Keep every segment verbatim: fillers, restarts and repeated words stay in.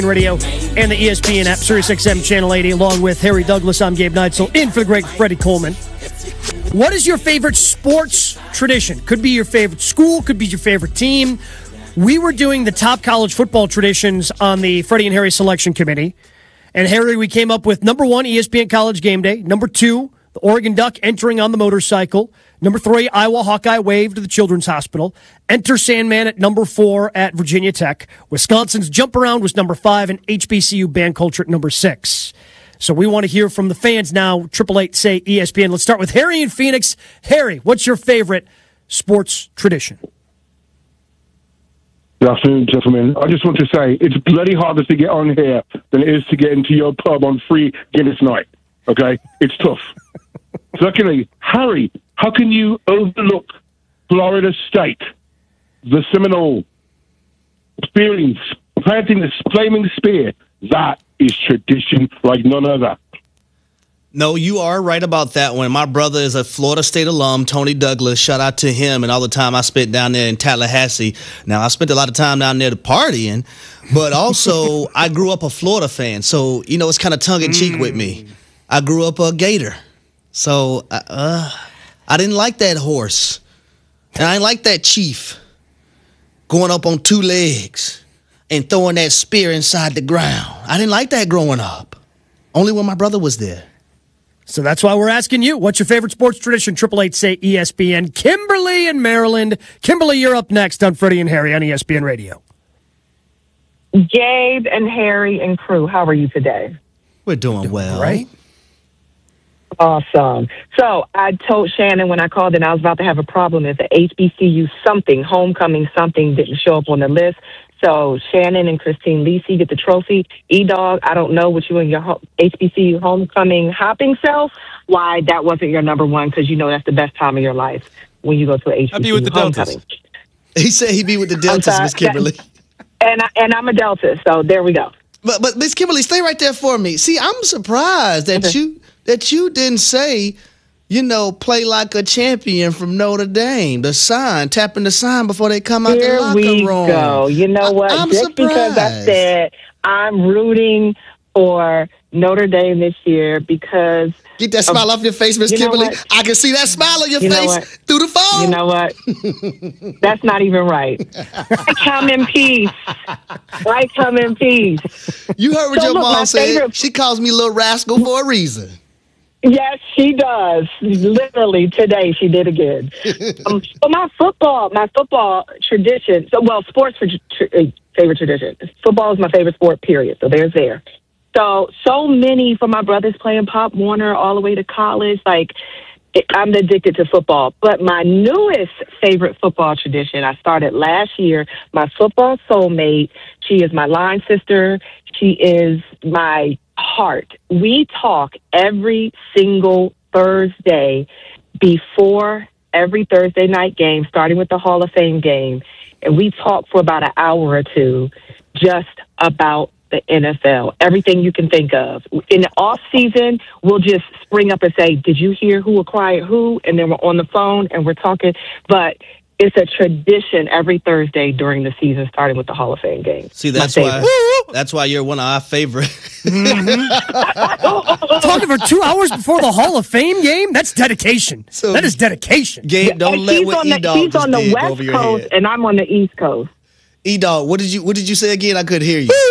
Radio and the E S P N app, SiriusXM Channel eighty, along with Harry Douglas. I'm Gabe Neitzel, in for the great Freddie Coleman. What is your favorite sports tradition? Could be your favorite school, could be your favorite team. We were doing the top college football traditions on the Freddie and Harry Selection Committee. And Harry, we came up with number one, E S P N College Game Day. Number two, the Oregon Duck entering on the motorcycle. Number three, Iowa Hawkeye wave to the Children's Hospital. Enter Sandman at number four at Virginia Tech. Wisconsin's Jump Around was number five, and H B C U Band Culture at number six. So we want to hear from the fans now. Triple eight say E S P N. Let's start with Harry in Phoenix. Harry, what's your favorite sports tradition? Good afternoon, gentlemen. I just want to say it's bloody harder to get on here than it is to get into your pub on free Guinness night. Okay? It's tough. Secondly, Harry, how can you overlook Florida State, the Seminole experience, planting this flaming spear? That is tradition like none other. No, you are right about that one. My brother is a Florida State alum, Tony Douglas. Shout out to him and all the time I spent down there in Tallahassee. Now, I spent a lot of time down there partying, but also I grew up a Florida fan. So, you know, it's kind of tongue-in-cheek mm. with me. I grew up a Gator. So, uh, I didn't like that horse. And I didn't like that chief going up on two legs and throwing that spear inside the ground. I didn't like that growing up. Only when my brother was there. So that's why we're asking you, what's your favorite sports tradition? Triple eight say E S P N. Kimberly in Maryland. Kimberly, you're up next on Freddie and Harry on E S P N Radio. Gabe and Harry and crew, how are you today? We're doing, doing well. Right? Awesome. So I told Shannon when I called and I was about to have a problem if the H B C U something, homecoming something didn't show up on the list. So Shannon and Christine Lisi get the trophy. E-Dog, I don't know what you and your H B C U homecoming hopping self, why that wasn't your number one, because you know that's the best time of your life when you go to an H B C U I'd be with the homecoming. Deltas. He said he'd be with the Deltas, Miss Kimberly. And, I, and I'm a Delta, so there we go. But, but Miss Kimberly, stay right there for me. See, I'm surprised that okay. you that you didn't say, you know, play like a champion from Notre Dame. The sign, tapping the sign before they come out Here the locker we room. go. You know what? I, I'm Just surprised. because I said I'm rooting for Notre Dame this year because... Get that smile of, off your face, Miss you know Kimberly. what? I can see that smile on your You know face what? through the phone. You know what? That's not even right. I come in peace. I come in peace. You heard what So your look, my mom said. favorite- She calls me Little Rascal for a reason. Yes, she does. Literally today, she did again. um, but my football, my football tradition. So, well, sports for tr- uh, favorite tradition. Football is my favorite sport. Period. So there's there. So, so many for my brothers playing Pop Warner all the way to college. Like, it, I'm addicted to football. But my newest favorite football tradition, I started last year. My football soulmate. She is my line sister. She is my heart. We talk every single Thursday before every Thursday night game, starting with the Hall of Fame game. And we talk for about an hour or two just about the N F L, everything you can think of. In the off season, we'll just spring up and say, did you hear who acquired who? And then we're on the phone and we're talking. But it's a tradition every Thursday during the season, starting with the Hall of Fame game. See, that's why that's why you're one of our favorite. Mm-hmm. Talking for two hours before the Hall of Fame game? That's dedication. So, that is dedication. Gabe, don't and let what E-Dog He's on the West over your Coast, head. and I'm on the East Coast. E-Dog, what did you what did you say again? I couldn't hear you.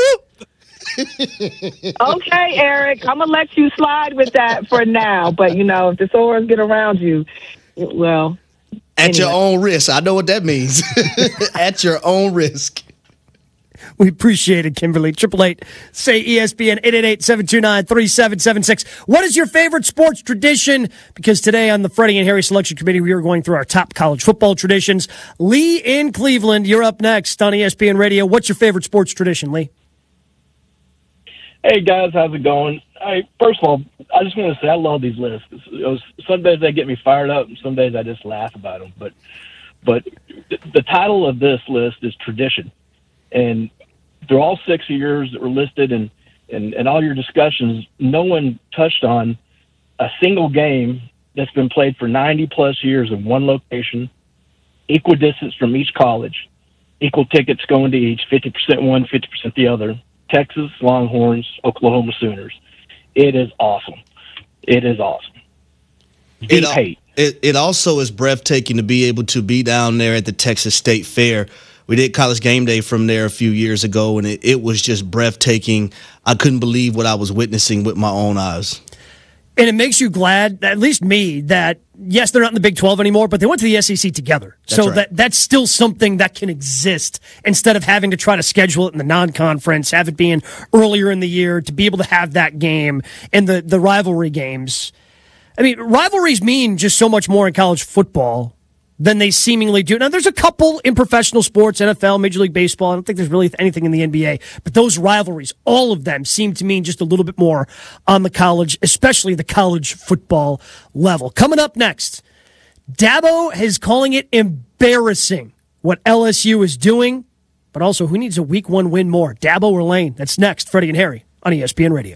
Okay, Eric, I'm gonna let you slide with that for now. But you know, if the swords get around you, well, at anyway. your own risk. I know what that means. At your own risk. We appreciate it, Kimberly. Triple eight say E S P N eight eight eight, seven two nine, three seven seven six. What is your favorite sports tradition? Because today on the Freddie and Harry Selection Committee, we are going through our top college football traditions. Lee in Cleveland, you're up next on E S P N Radio. What's your favorite sports tradition, Lee? Hey, guys, how's it going? I, first of all, I just want to say I love these lists. It was, some days they get me fired up, and some days I just laugh about them. But, but the title of this list is Tradition. And through all six years that were listed and, and, and all your discussions, no one touched on a single game that's been played for ninety-plus years in one location, equal distance from each college, equal tickets going to each, fifty percent one, fifty percent the other, Texas Longhorns, Oklahoma Sooners. It is awesome. It is awesome. Deep It, hate. it, it also is breathtaking to be able to be down there at the Texas State Fair. We did College Game Day from there a few years ago, and it, it was just breathtaking. I couldn't believe what I was witnessing with my own eyes. And it makes you glad, at least me, that, yes, they're not in the Big twelve anymore, but they went to the S E C together. That's so right. that that's still something that can exist instead of having to try to schedule it in the non-conference, have it being earlier in the year, to be able to have that game and the, the rivalry games. I mean, rivalries mean just so much more in college football than they seemingly do. Now, there's a couple in professional sports, N F L, Major League Baseball. I don't think there's really anything in the N B A. But those rivalries, all of them, seem to mean just a little bit more on the college, especially the college football level. Coming up next, Dabo is calling it embarrassing what L S U is doing, but also who needs a week one win more, Dabo or Lane? That's next, Freddie and Harry on E S P N Radio.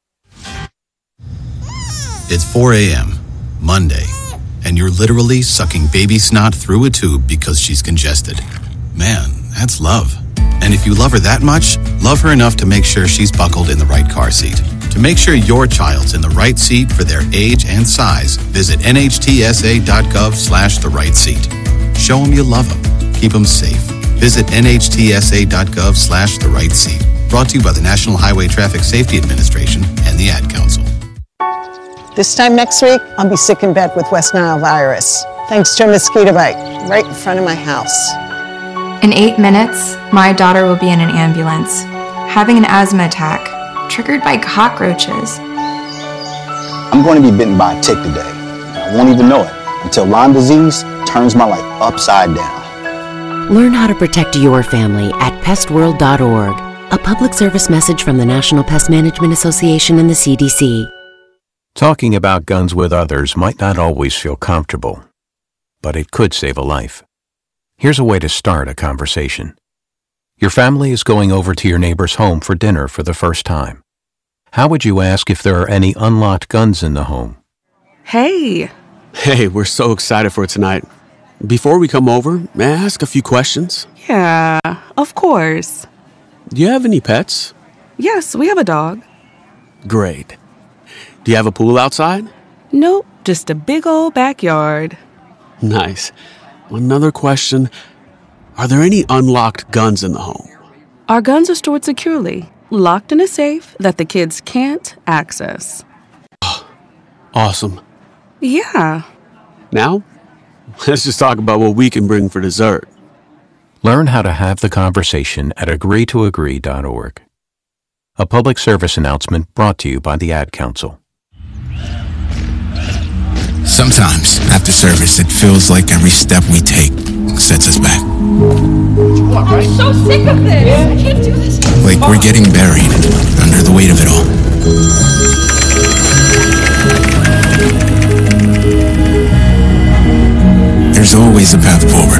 It's four a.m., Monday, and you're literally sucking baby snot through a tube because she's congested. Man, that's love. And if you love her that much, love her enough to make sure she's buckled in the right car seat. To make sure your child's in the right seat for their age and size, visit nhtsa.gov slash the right seat. Show them you love them. Keep them safe. Visit nhtsa.gov slash the right seat. Brought to you by the National Highway Traffic Safety Administration and the Ad Council. This time next week, I'll be sick in bed with West Nile virus, thanks to a mosquito bite right in front of my house. In eight minutes, my daughter will be in an ambulance, having an asthma attack, triggered by cockroaches. I'm going to be bitten by a tick today. I won't even know it until Lyme disease turns my life upside down. Learn how to protect your family at pest world dot org. A public service message from the National Pest Management Association and the C D C. Talking about guns with others might not always feel comfortable, but it could save a life. Here's a way to start a conversation. Your family is going over to your neighbor's home for dinner for the first time. How would you ask if there are any unlocked guns in the home? Hey! Hey, we're so excited for tonight. Before we come over, may I ask a few questions? Yeah, of course. Do you have any pets? Yes, we have a dog. Great. Do you have a pool outside? Nope, just a big old backyard. Nice. Another question. Are there any unlocked guns in the home? Our guns are stored securely, locked in a safe that the kids can't access. Awesome. Yeah. Now, let's just talk about what we can bring for dessert. Learn how to have the conversation at agree to agree dot org. A public service announcement brought to you by the Ad Council. Sometimes, after service, it feels like every step we take sets us back. I'm so sick of this. I can't do this. Like we're getting buried under the weight of it all. There's always a path forward.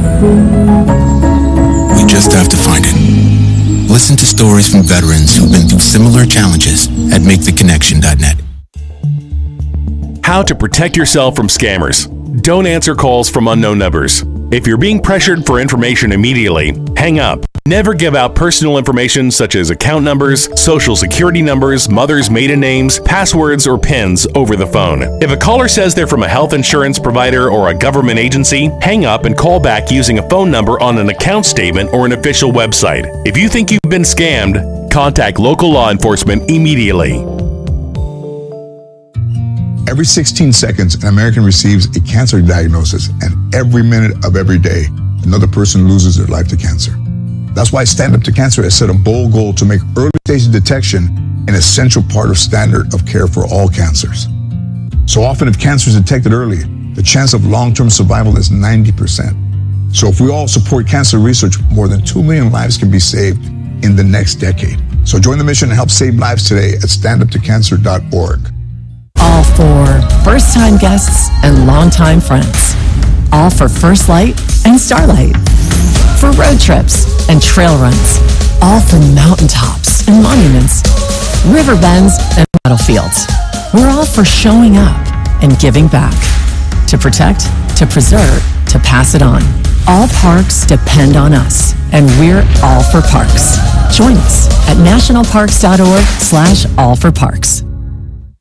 We just have to find it. Listen to stories from veterans who've been through similar challenges at make the connection dot net. How to protect yourself from scammers. Don't answer calls from unknown numbers. If you're being pressured for information immediately, hang up. Never give out personal information such as account numbers, social security numbers, mother's maiden names, passwords, or PINs over the phone. If a caller says they're from a health insurance provider or a government agency, hang up and call back using a phone number on an account statement or an official website. If you think you've been scammed, contact local law enforcement immediately. Every sixteen seconds, an American receives a cancer diagnosis, and every minute of every day, another person loses their life to cancer. That's why Stand Up to Cancer has set a bold goal to make early stage detection an essential part of standard of care for all cancers. So often, if cancer is detected early, the chance of long-term survival is ninety percent. So if we all support cancer research, more than two million lives can be saved in the next decade. So join the mission and help save lives today at stand up to cancer dot org. All for first-time guests and longtime friends. All for First Light and Starlight. For road trips and trail runs. All for mountaintops and monuments. River bends and battlefields. We're all for showing up and giving back. To protect, to preserve, to pass it on. All parks depend on us, and we're all for parks. Join us at nationalparks.org slash all for parks.